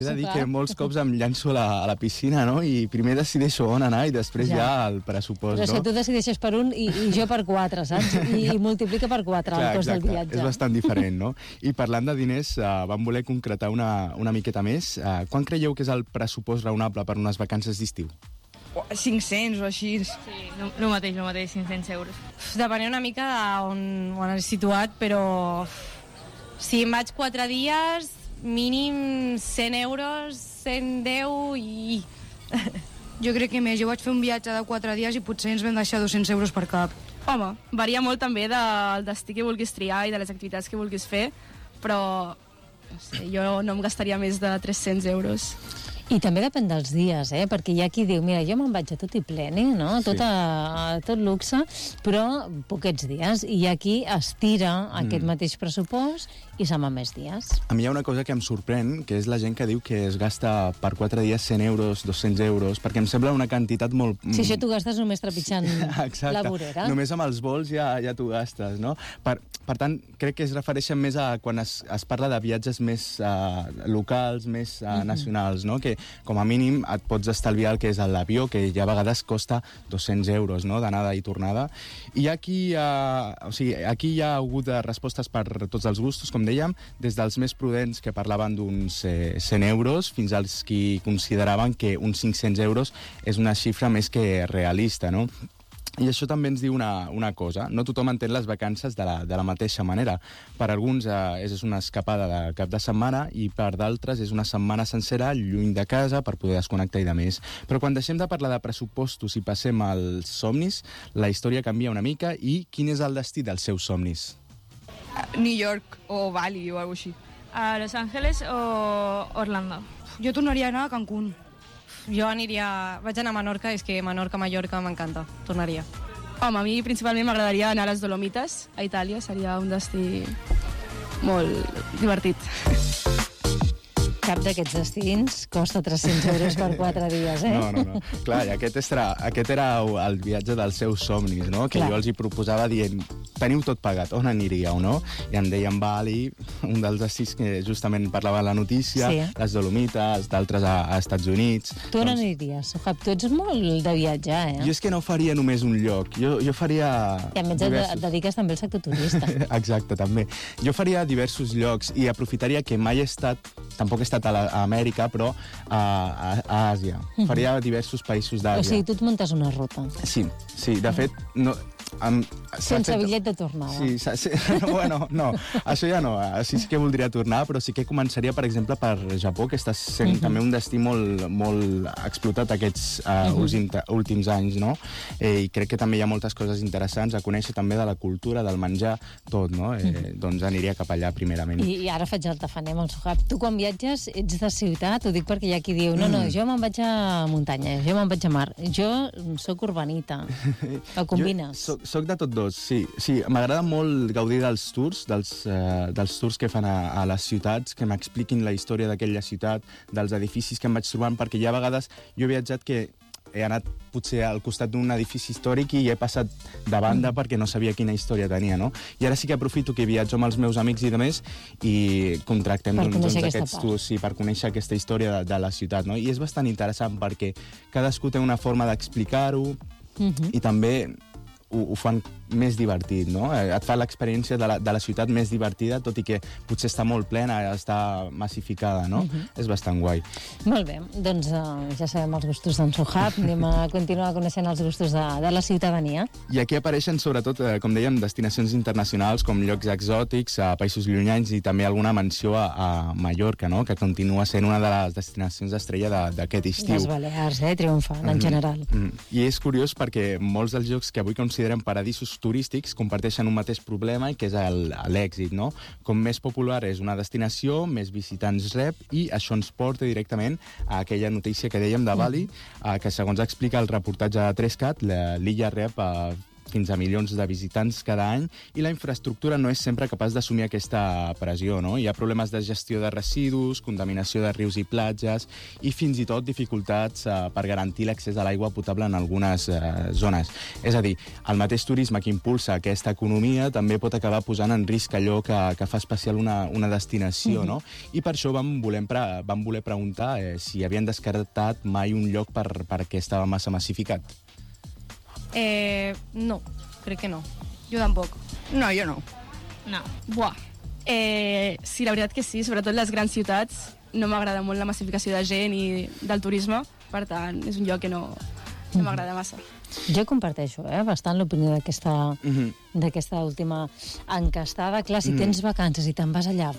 He de dir que molts cops em llanço a la piscina, no? I primer decideixo on anar i després ja el pressupost, no? Però és que tu decideixes per un i jo per 4, saps? I multiplica per 4 el cost del viatge. És bastant diferent, no? I parlant de diners, vam voler concretar una miqueta més. Quan creieu que és el pressupost raonable per unes vacances d'estiu? 500 o així. Sí, el mateix, 500 euros. Depèn una mica on has situat, però si em vaig 4 dies, mínim 100 euros, 110 i... Jo crec que més. Jo vaig fer un viatge de 4 dies i potser ens vam deixar 200 euros per cap. Home, varia molt també del destí que vulguis triar i de les activitats que vulguis fer, però no sé, jo no em gastaria més de 300 euros. I també depèn dels dies, perquè hi ha qui diu, mira, jo me'n vaig a tot i pleni, no? Sí. Tot luxe, però poquets dies. I hi ha qui estira aquest mateix pressupost i se'n va més dies. A mi hi ha una cosa que em sorprèn, que és la gent que diu que es gasta per 4 dies 100 euros, 200 euros, perquè em sembla una quantitat molt... Si això t'ho gastes només trepitjant la vorera. Només amb els vols ja t'ho gastes, no? Per tant, crec que es refereixen més a quan es parla de viatges més locals, més nacionals, no? Que com a mínim et pots estalviar el que és l'avió, que ja a vegades costa 200 euros, no?, d'anada i tornada. I aquí hi ha hagut respostes per tots els gustos, com dèiem, des dels més prudents, que parlaven d'uns 100 euros, fins als qui consideraven que uns 500 euros és una xifra més que realista, no? I això també ens diu una cosa. No tothom entén les vacances de la mateixa manera. Per alguns és una escapada de cap de setmana i per d'altres és una setmana sencera lluny de casa per poder desconnectar i de més. Però quan deixem de parlar de pressupostos i passem als somnis, la història canvia una mica. I quin és el destí dels seus somnis? New York o Bali o alguna cosa així. A Los Ángeles o Orlando. Jo tornaria a anar a Cancún. Jo vaig anar a Menorca, és que Mallorca m'encanta, tornaria. Home, a mi principalment m'agradaria anar a les Dolomites, a Itàlia, seria un destí molt divertit. Cap d'aquests destins costa 300 euros per 4 dies, No. Clar, i aquest era el viatge dels seus somnis, no? Que jo els hi proposava dient, teniu tot pagat, on aniríeu, no? I em deien Bali, un dels destins que justament parlava a la notícia, les Dolomites, d'altres a Estats Units. Tu on aniries, Sohab? Tu ets molt de viatjar, Jo és que no faria només un lloc, jo faria... I a més et dediques també al sector turista. Exacte, també. Jo faria diversos llocs i aprofitaria que mai he estat, tampoc he estat a Amèrica, però a Àsia. Faria diversos països d'Àsia. O sigui, tu et muntes una ruta. Sí, de fet... Sense bitllet de tornada. Sí, bueno, no, això ja no. Així sí que voldria tornar, però sí que començaria, per exemple, per Japó, que està sent també un destí molt explotat aquests últims anys, no? I crec que també hi ha moltes coses interessants a conèixer també de la cultura, del menjar, tot, no? Doncs aniria cap allà primerament. I ara faig el tafaner amb el Sohab. Tu quan viatges ets de ciutat? Ho dic perquè hi ha qui diu, no, jo me'n vaig a muntanya, jo me'n vaig a mar. Jo sóc urbanita. Ho combines? Soc de tots dos, sí. M'agrada molt gaudir dels tours, dels tours que fan a les ciutats, que m'expliquin la història d'aquella ciutat, dels edificis que em vaig trobant, perquè hi ha vegades jo he viatjat que he anat potser al costat d'un edifici històric i he passat de banda perquè no sabia quina història tenia, no? I ara sí que aprofito que viatjo amb els meus amics i demés i contractem aquests tours per conèixer aquesta història de la ciutat, no? I és bastant interessant perquè cadascú té una forma d'explicar-ho i també ho fan més divertit, no? Et fa l'experiència de la ciutat més divertida, tot i que potser està molt plena, està massificada, no? És bastant guai. Molt bé, doncs ja sabem els gustos d'en Sohab, anem a continuar coneixent els gustos de la ciutadania. I aquí apareixen sobretot, com dèiem, destinacions internacionals com llocs exòtics, a països llunyans i també alguna menció a Mallorca, no? Que continua sent una de les destinacions estrella d'aquest estiu. Les Balears, triomfant, en general. I és curiós perquè molts dels llocs que avui considerem paradisos turístics comparteixen un mateix problema, que és l'èxit, no? Com més popular és una destinació, més visitants rep, i això ens porta directament a aquella notícia que dèiem de Bali, que segons explica el reportatge de 3CAT, l'illa rep fins a milions de visitants cada any i la infraestructura no és sempre capaç d'assumir aquesta pressió, no? Hi ha problemes de gestió de residus, contaminació de rius i platges i fins i tot dificultats per garantir l'accés a l'aigua potable en algunes zones. És a dir, el mateix turisme que impulsa aquesta economia també pot acabar posant en risc allò que fa especial una destinació, no? I per això vam voler preguntar si havien descartat mai un lloc perquè estava massa massificat. No, crec que no. Jo tampoc. No, jo no. No. Buah. Sí, la veritat que sí, sobretot les grans ciutats. No m'agrada molt la massificació de gent i del turisme, per tant, és un lloc que no m'agrada massa. Jo comparteixo bastant l'opinió d'aquesta última encastada. Clar, si tens vacances i te'n vas allà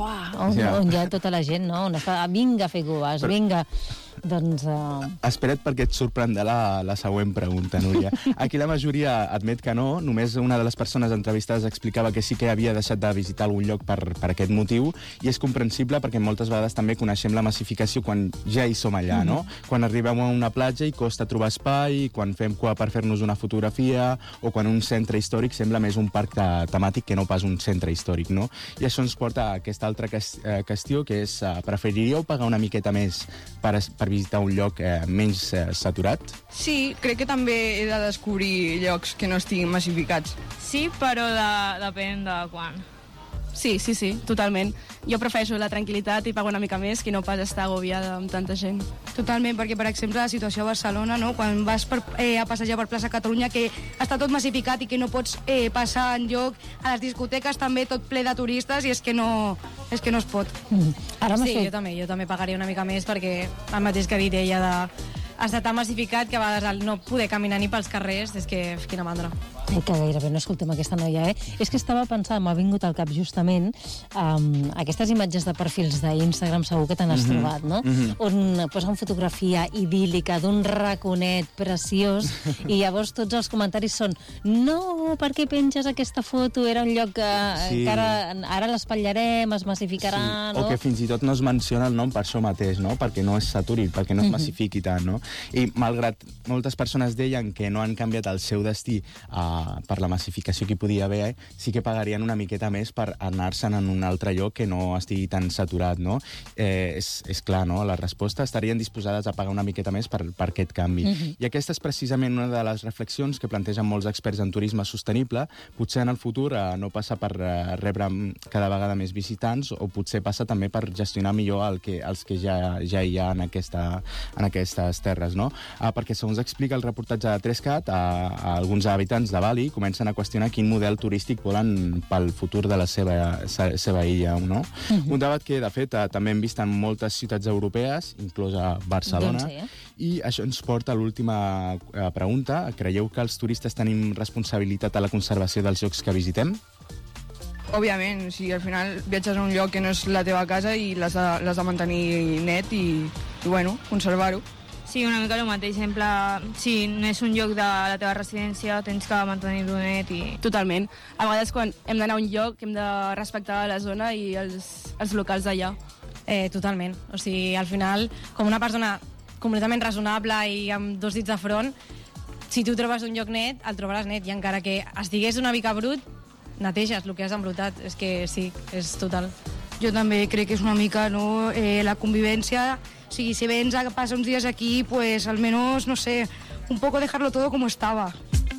on hi ha tota la gent, no? On està, vinga a fer cues, vinga... Doncs... Espera't perquè et sorprendrà la següent pregunta, Núria. Aquí la majoria admet que no, només una de les persones entrevistades explicava que sí que havia deixat de visitar algun lloc per aquest motiu, i és comprensible perquè moltes vegades també coneixem la massificació quan ja hi som allà, no? Quan arribem a una platja i costa trobar espai, quan fem cua per fer-nos una fotografia, o quan un centre històric sembla més un parc temàtic que no pas un centre històric, no? I això ens porta a aquesta altra qüestió, que és, preferiríeu pagar una miqueta més per visitar un lloc menys saturat? Sí, crec que també he de descobrir llocs que no estiguin massificats. Sí, però depèn de quan. Sí, totalment. Jo prefereixo la tranquil·litat i pago una mica més que no pas estar agobiada amb tanta gent. Totalment, perquè, per exemple, la situació a Barcelona, no? Quan vas a passejar per plaça Catalunya, que està tot massificat i que no pots passar enlloc, a les discoteques també tot ple de turistes, i és que no es pot. Sí, jo també pagaria una mica més, perquè el mateix que ha dit ella està tan massificat que a vegades el no poder caminar ni pels carrers, és que quina mandra. Que gairebé no escoltem aquesta noia, És que estava pensant, m'ha vingut al cap justament, aquestes imatges de perfils d'Instagram segur que te n'has trobat, no? On posen fotografia idíl·lica d'un raconet preciós i llavors tots els comentaris són no, per què penges aquesta foto? Era un lloc que ara l'espatllarem, es massificarà, no? O que fins i tot no es menciona el nom per això mateix, no? Perquè no es saturi, perquè no es massifiqui tant, no? I malgrat moltes persones deien que no han canviat el seu destí per la massificació que hi podia haver, sí que pagarien una miqueta més per anar-se'n en un altre lloc que no estigui tan saturat, no? És clar, no? La resposta, estarien disposades a pagar una miqueta més per aquest canvi. I aquesta és precisament una de les reflexions que plantegen molts experts en turisme sostenible. Potser en el futur no passa per rebre cada vegada més visitants, o potser passa també per gestionar millor els que ja hi ha en aquestes terres, no? Perquè, segons explica el reportatge de 3CAT, alguns habitants de Bali comencen a qüestionar quin model turístic volen pel futur de la seva illa, no? Un debat que, de fet, també hem vist en moltes ciutats europees, inclosa Barcelona, i això ens porta a l'última pregunta. Creieu que els turistes tenim responsabilitat a la conservació dels llocs que visitem? Òbviament, si al final viatges a un lloc que no és la teva casa i l'has de mantenir net i bueno, conservar-ho. Sí, una mica el mateix. Exemple, si no és un lloc de la teva residència, tens que mantenir-lo net i... Totalment. A vegades, quan hem d'anar a un lloc, hem de respectar la zona i els locals d'allà. Totalment. O sigui, al final, com una persona completament raonable i amb dos dits de front, si tu trobes un lloc net, el trobaràs net, i encara que estigués una mica brut, neteges el que has embrutat. És que sí, és total. Jo també crec que és una mica, no, la convivència. O sigui, si vens a passar uns dies aquí, pues al menos, no sé, un poco dejarlo todo como estaba.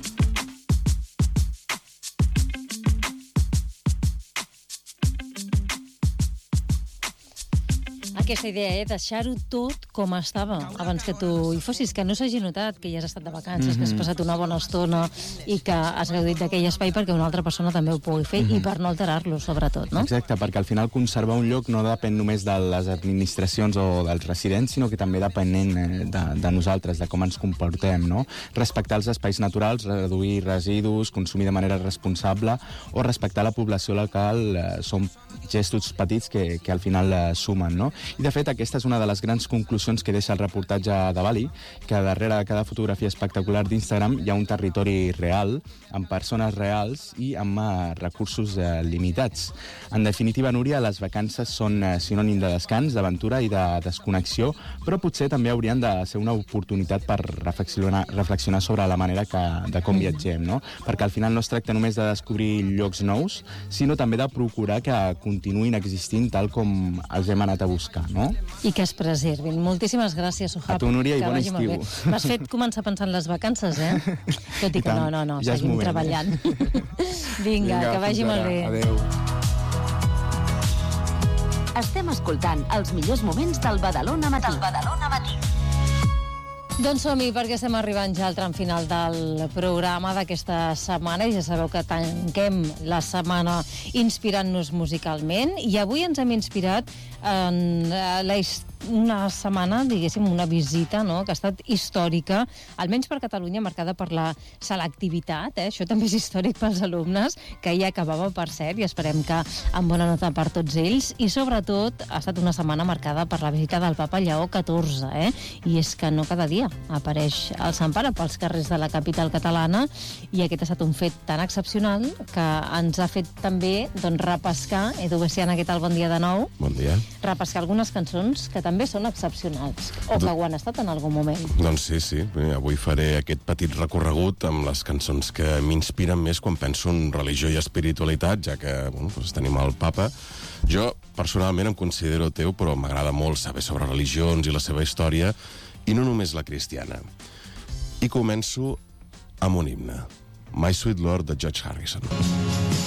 Aquesta idea, deixar-ho tot com estava abans que tu hi fossis, que no s'hagi notat que ja has estat de vacances, que has passat una bona estona i que has gaudit d'aquell espai perquè una altra persona també ho pugui fer i per no alterar-lo, sobretot, no? Exacte, perquè al final conservar un lloc no depèn només de les administracions o dels residents, sinó que també depenent de nosaltres, de com ens comportem, no? Respectar els espais naturals, reduir residus, consumir de manera responsable o respectar la població local són gestos petits que al final sumen, no? I, de fet, aquesta és una de les grans conclusions que deixa el reportatge de Bali, que darrere de cada fotografia espectacular d'Instagram hi ha un territori real, amb persones reals i amb recursos limitats. En definitiva, Núria, les vacances són sinònim de descans, d'aventura i de desconnexió, però potser també haurien de ser una oportunitat per reflexionar sobre la manera de com viatgem, no? Perquè al final no es tracta només de descobrir llocs nous, sinó també de procurar que continuïn existint tal com els hem anat a buscar, no? I que es preservin. Moltíssimes gràcies, Suhab. A tu, Núria, i bon estiu. M'has fet començar a pensar en les vacances, eh? Tot i que no, ja seguim treballant. Vinga, que vagi molt bé. Adéu. Estem escoltant els millors moments del Badalona Matí. Doncs som-hi, perquè estem arribant ja al tram final del programa d'aquesta setmana i ja sabeu que tanquem la setmana inspirant-nos musicalment i avui ens hem inspirat en una setmana, diguéssim, una visita, no?, que ha estat històrica, almenys per Catalunya, marcada per la selectivitat, això també és històric pels alumnes, que ja acabava, per cert, i esperem que amb bona nota per tots ells, i sobretot ha estat una setmana marcada per la visita del papa Lleó XIV, i és que no cada dia apareix el Sant Pare pels carrers de la capital catalana, i aquest ha estat un fet tan excepcional que ens ha fet també repescar, Edu Bessiana, què tal? Bon dia de nou. Bon dia. Repescar algunes cançons que també són excepcionals, o que ho han estat en algun moment. Doncs sí. Avui faré aquest petit recorregut amb les cançons que m'inspiren més quan penso en religió i espiritualitat, ja que tenim el papa. Jo, personalment, em considero ateu, però m'agrada molt saber sobre religions i la seva història, i no només la cristiana. I començo amb un himne, My Sweet Lord, de George Harrison.